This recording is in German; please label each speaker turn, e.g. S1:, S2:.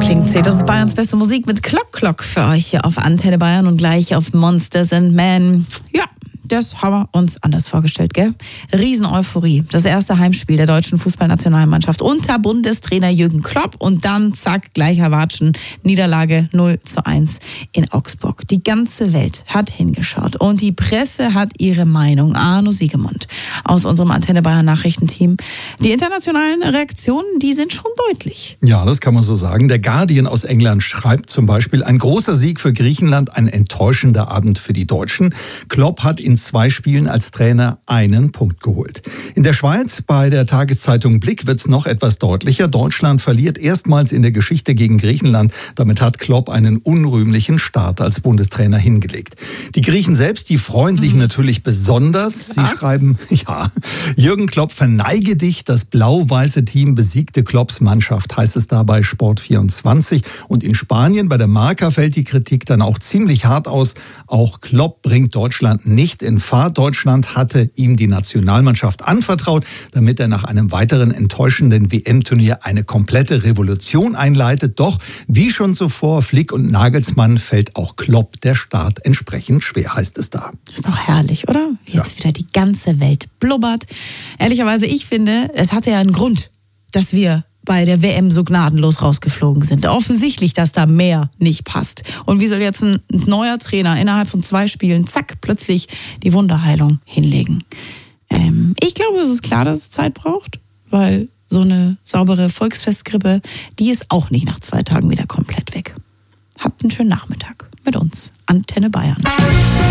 S1: klingt sie. Das ist Bayerns beste Musik mit Klock Klock für euch hier auf Antenne Bayern und gleich auf Monsters and Men. Ja, das haben wir uns anders vorgestellt, gell? Riesen-Euphorie. Das erste Heimspiel der deutschen Fußballnationalmannschaft unter Bundestrainer Jürgen Klopp und dann zack, gleicher Watschen, Niederlage 0:1 in Augsburg. Die ganze Welt hat hingeschaut und die Presse hat ihre Meinung. Arno Siegemund aus unserem Antenne Bayern Nachrichtenteam. Die internationalen Reaktionen, die sind schon deutlich.
S2: Ja, das kann man so sagen. Der Guardian aus England schreibt zum Beispiel: Ein großer Sieg für Griechenland, ein enttäuschender Abend für die Deutschen. Klopp hat in 2 Spielen als Trainer einen Punkt geholt. In der Schweiz bei der Tageszeitung Blick wird es noch etwas deutlicher. Deutschland verliert erstmals in der Geschichte gegen Griechenland. Damit hat Klopp einen unrühmlichen Start als Bundestrainer hingelegt. Die Griechen selbst, die freuen sich natürlich besonders. Sie schreiben, ja, Jürgen Klopp, verneige dich. Das blau-weiße Team besiegte Klopps Mannschaft, heißt es da bei Sport24. Und in Spanien bei der Marca fällt die Kritik dann auch ziemlich hart aus. Auch Klopp bringt Deutschland nicht in Fahrt. Deutschland hatte ihm die Nationalmannschaft anvertraut, damit er nach einem weiteren enttäuschenden WM-Turnier eine komplette Revolution einleitet. Doch, wie schon zuvor, Flick und Nagelsmann, fällt auch Klopp der Start entsprechend schwer, heißt es da.
S1: Ist doch herrlich, oder? Jetzt wieder die ganze Welt blubbert. Ehrlicherweise, ich finde, es hatte ja einen Grund, dass wir bei der WM so gnadenlos rausgeflogen sind. Offensichtlich, dass da mehr nicht passt. Und wie soll jetzt ein neuer Trainer innerhalb von 2 Spielen, zack, plötzlich die Wunderheilung hinlegen? Ich glaube, es ist klar, dass es Zeit braucht, weil so eine saubere Volksfestgrippe, die ist auch nicht nach 2 Tagen wieder komplett weg. Habt einen schönen Nachmittag mit uns. Antenne Bayern.